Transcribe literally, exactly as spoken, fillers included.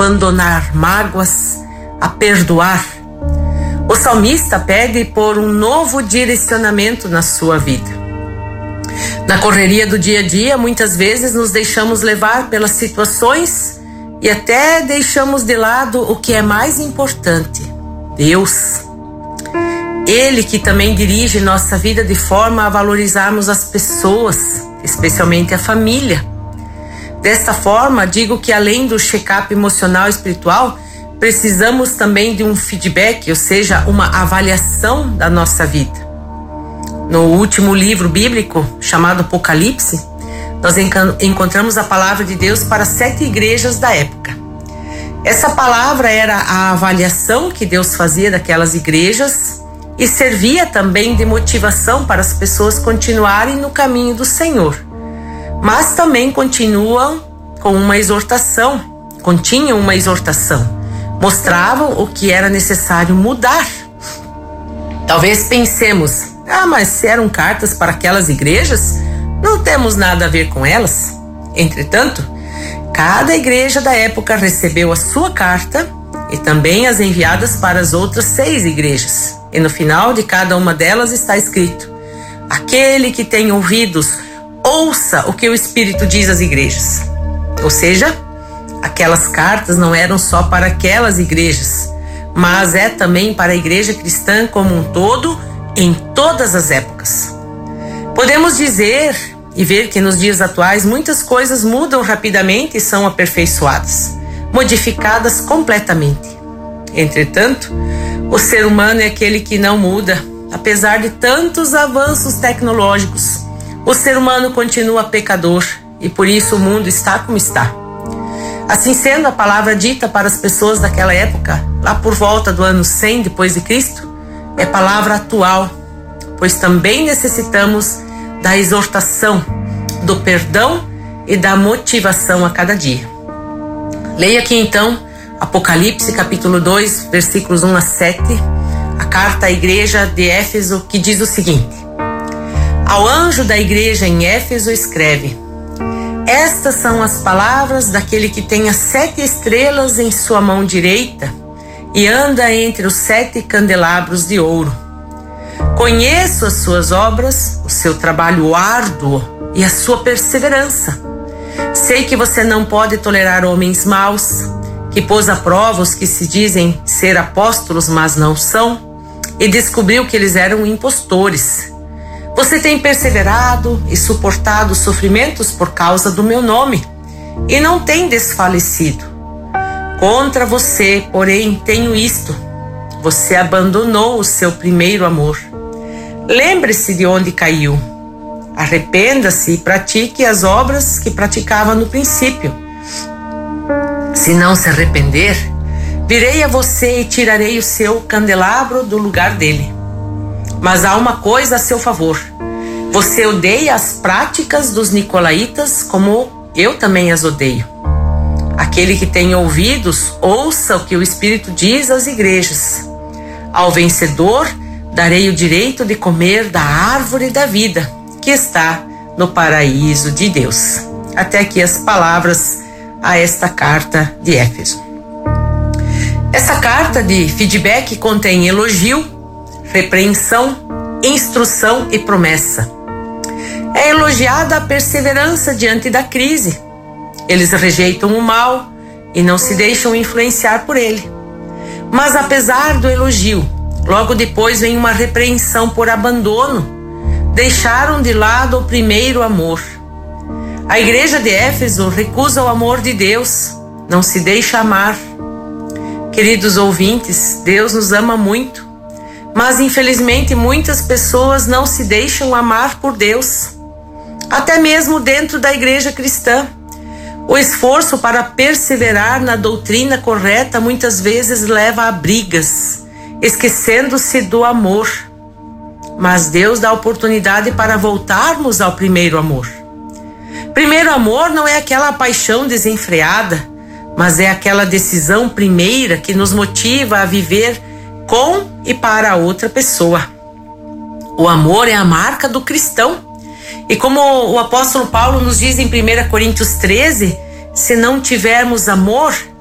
abandonar mágoas, a perdoar. O salmista pede por um novo direcionamento na sua vida. Na correria do dia a dia, muitas vezes nos deixamos levar pelas situações e até deixamos de lado o que é mais importante: Deus. Ele que também dirige nossa vida de forma a valorizarmos as pessoas, especialmente a família. Desta forma, digo que além do check-up emocional e espiritual, precisamos também de um feedback, ou seja, uma avaliação da nossa vida. No último livro bíblico, chamado Apocalipse, nós encontramos a palavra de Deus para sete igrejas da época. Essa palavra era a avaliação que Deus fazia daquelas igrejas e servia também de motivação para as pessoas continuarem no caminho do Senhor. Mas também continuam com uma exortação, continham uma exortação, mostravam o que era necessário mudar. Talvez pensemos: ah, mas se eram cartas para aquelas igrejas, não temos nada a ver com elas. Entretanto, cada igreja da época recebeu a sua carta e também as enviadas para as outras seis igrejas. E no final de cada uma delas está escrito: aquele que tem ouvidos, ouça o que o Espírito diz às igrejas. Ou seja, aquelas cartas não eram só para aquelas igrejas, mas é também para a igreja cristã como um todo, em todas as épocas. Podemos dizer e ver que nos dias atuais muitas coisas mudam rapidamente e são aperfeiçoadas, modificadas completamente. Entretanto, o ser humano é aquele que não muda. Apesar de tantos avanços tecnológicos, o ser humano continua pecador e por isso o mundo está como está. Assim sendo, a palavra dita para as pessoas daquela época, lá por volta do ano cem depois de Cristo, é palavra atual, pois também necessitamos da exortação, do perdão e da motivação a cada dia. Leia aqui então Apocalipse capítulo dois, versículos um a sete, a carta à igreja de Éfeso, que diz o seguinte: ao anjo da igreja em Éfeso escreve: estas são as palavras daquele que tem as sete estrelas em sua mão direita e anda entre os sete candelabros de ouro. Conheço as suas obras, o seu trabalho árduo e a sua perseverança. Sei que você não pode tolerar homens maus, que pôs à prova os que se dizem ser apóstolos, mas não são, e descobriu que eles eram impostores. Você tem perseverado e suportado os sofrimentos por causa do meu nome, e não tem desfalecido. Contra você, porém, tenho isto: você abandonou o seu primeiro amor. Lembre-se de onde caiu. Arrependa-se e pratique as obras que praticava no princípio. Se não se arrepender, virei a você e tirarei o seu candelabro do lugar dele. Mas há uma coisa a seu favor: você odeia as práticas dos nicolaítas como eu também as odeio. Aquele que tem ouvidos, ouça o que o Espírito diz às igrejas. Ao vencedor, darei o direito de comer da árvore da vida, que está no paraíso de Deus. Até aqui as palavras a esta carta de Éfeso. Essa carta de feedback contém elogio, repreensão, instrução e promessa. É elogiada a perseverança diante da crise. Eles rejeitam o mal e não se deixam influenciar por ele. Mas apesar do elogio, logo depois vem uma repreensão por abandono. Deixaram de lado o primeiro amor. A igreja de Éfeso recusa o amor de Deus, não se deixa amar. Queridos ouvintes, Deus nos ama muito, mas infelizmente muitas pessoas não se deixam amar por Deus. Até mesmo dentro da igreja cristã, o esforço para perseverar na doutrina correta muitas vezes leva a brigas, esquecendo-se do amor. Mas Deus dá oportunidade para voltarmos ao primeiro amor. Primeiro amor não é aquela paixão desenfreada, mas é aquela decisão primeira que nos motiva a viver com e para a outra pessoa. O amor é a marca do cristão. E como o apóstolo Paulo nos diz em primeira Coríntios treze, se não tivermos amor,